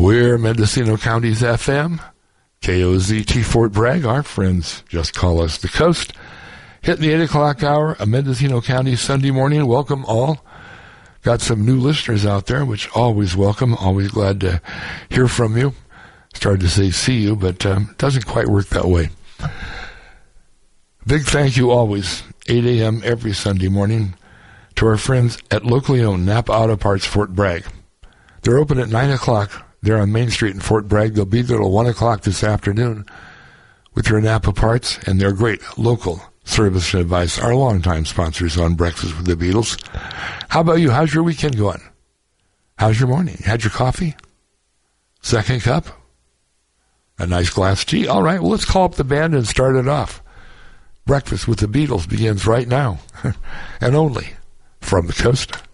We're Mendocino County's FM, KOZT Fort Bragg. Our friends just call us the Coast. Hitting the 8 o'clock hour, a Mendocino County Sunday morning. Welcome all. Got some new listeners out there, which always welcome. Always glad to hear from you. Started to say see you, but doesn't quite work that way. Big thank you always, 8 a.m. every Sunday morning, to our friends at locally owned Napa Auto Parts Fort Bragg. They're open at 9 o'clock. They're on Main Street in Fort Bragg. They'll be there till 1 o'clock this afternoon with your Napa parts and their great local service and advice. Our longtime sponsors on Breakfast with the Beatles. How about you? How's your weekend going? How's your morning? Had your coffee? Second cup? A nice glass of tea? All right, well, let's call up the band and start it off. Breakfast with the Beatles begins right now and only from the Coast.